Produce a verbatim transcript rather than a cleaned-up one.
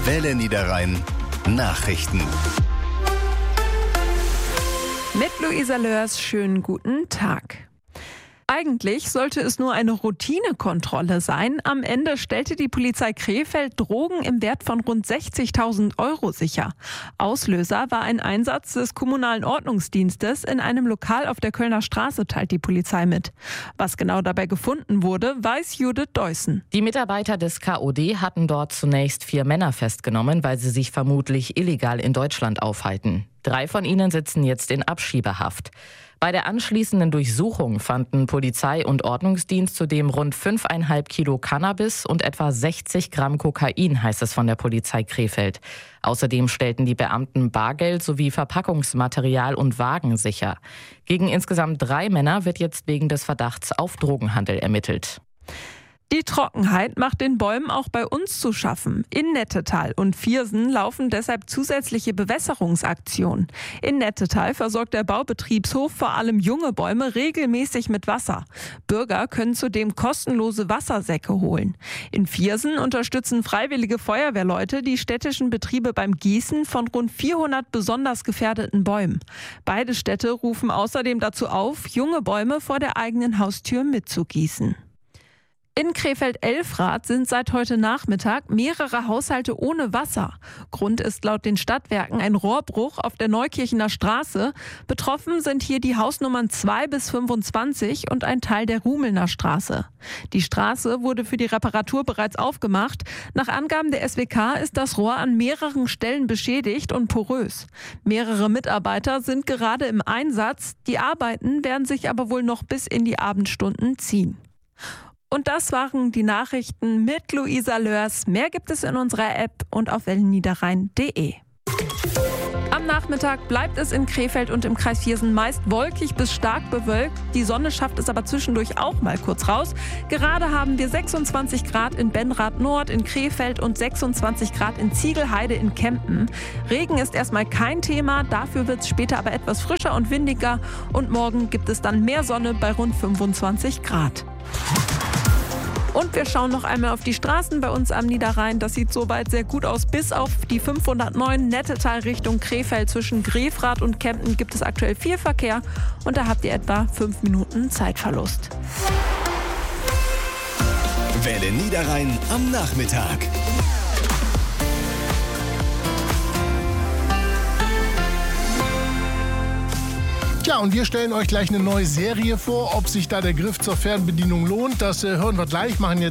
Welle Niederrhein Nachrichten. Mit Luisa Löhrs, schönen guten Tag. Eigentlich sollte es nur eine Routinekontrolle sein. Am Ende stellte die Polizei Krefeld Drogen im Wert von rund sechzigtausend Euro sicher. Auslöser war ein Einsatz des kommunalen Ordnungsdienstes in einem Lokal auf der Kölner Straße, teilt die Polizei mit. Was genau dabei gefunden wurde, weiß Judith Deussen. Die Mitarbeiter des K O D hatten dort zunächst vier Männer festgenommen, weil sie sich vermutlich illegal in Deutschland aufhalten. Drei von ihnen sitzen jetzt in Abschiebehaft. Bei der anschließenden Durchsuchung fanden Polizei und Ordnungsdienst zudem rund fünfeinhalb Kilo Cannabis und etwa sechzig Gramm Kokain, heißt es von der Polizei Krefeld. Außerdem stellten die Beamten Bargeld sowie Verpackungsmaterial und Wagen sicher. Gegen insgesamt drei Männer wird jetzt wegen des Verdachts auf Drogenhandel ermittelt. Die Trockenheit macht den Bäumen auch bei uns zu schaffen. In Nettetal und Viersen laufen deshalb zusätzliche Bewässerungsaktionen. In Nettetal versorgt der Baubetriebshof vor allem junge Bäume regelmäßig mit Wasser. Bürger können zudem kostenlose Wassersäcke holen. In Viersen unterstützen freiwillige Feuerwehrleute die städtischen Betriebe beim Gießen von rund vierhundert besonders gefährdeten Bäumen. Beide Städte rufen außerdem dazu auf, junge Bäume vor der eigenen Haustür mitzugießen. In Krefeld-Elfrath sind seit heute Nachmittag mehrere Haushalte ohne Wasser. Grund ist laut den Stadtwerken ein Rohrbruch auf der Neukirchener Straße. Betroffen sind hier die Hausnummern zwei bis fünfundzwanzig und ein Teil der Rumelner Straße. Die Straße wurde für die Reparatur bereits aufgemacht. Nach Angaben der S W K ist das Rohr an mehreren Stellen beschädigt und porös. Mehrere Mitarbeiter sind gerade im Einsatz. Die Arbeiten werden sich aber wohl noch bis in die Abendstunden ziehen. Und das waren die Nachrichten mit Luisa Löhrs. Mehr gibt es in unserer App und auf wellenniederrhein punkt de. Am Nachmittag bleibt es in Krefeld und im Kreis Viersen meist wolkig bis stark bewölkt. Die Sonne schafft es aber zwischendurch auch mal kurz raus. Gerade haben wir sechsundzwanzig Grad in Benrath Nord in Krefeld und sechsundzwanzig Grad in Ziegelheide in Kempen. Regen ist erstmal kein Thema, dafür wird es später aber etwas frischer und windiger. Und morgen gibt es dann mehr Sonne bei rund fünfundzwanzig Grad. Und wir schauen noch einmal auf die Straßen bei uns am Niederrhein. Das sieht soweit sehr gut aus. Bis auf die fünfhundertneun Nettetal Richtung Krefeld zwischen Grefrath und Kempen gibt es aktuell viel Verkehr. Und da habt ihr etwa fünf Minuten Zeitverlust. Welle Niederrhein am Nachmittag. Ja, und wir stellen euch gleich eine neue Serie vor. Ob sich da der Griff zur Fernbedienung lohnt, das äh, hören wir gleich. Machen jetzt